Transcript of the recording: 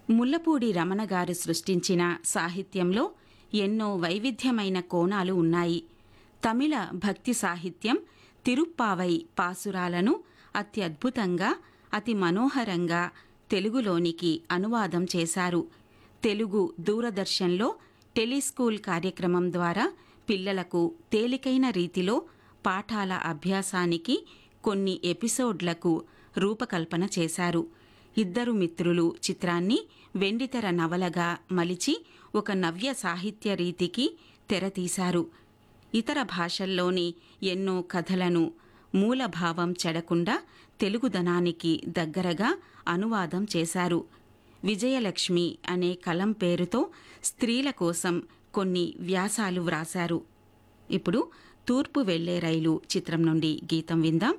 ముల్లపూడి రమణ గారు సృష్టించిన సాహిత్యంలో ఎన్నో వైవిధ్యమైన కోణాలు ఉన్నాయి. తమిళ భక్తి సాహిత్యం తిరుప్పావై పాసురాలను అత్యద్భుతంగా, అతి మనోహరంగా తెలుగులోనికి అనువాదం చేశారు. తెలుగు దూరదర్శన్లో టెలిస్కూల్ కార్యక్రమం ద్వారా పిల్లలకు తేలికైన రీతిలో పాఠాల అభ్యాసానికి కొన్ని ఎపిసోడ్లకు రూపకల్పన చేశారు. ఇద్దరు మిత్రులు చిత్రాన్ని వెండితెర నవలగా మలిచి ఒక నవ్య సాహిత్య రీతికి తెరతీశారు. ఇతర భాషల్లోని ఎన్నో కథలను మూలభావం చెడకుండా తెలుగుదనానికి దగ్గరగా అనువాదం చేశారు. విజయలక్ష్మి అనే కలం పేరుతో స్త్రీల కోసం కొన్ని వ్యాసాలు వ్రాశారు. ఇప్పుడు తూర్పు వెళ్లే రైలు చిత్రం నుండి గీతం విందాం.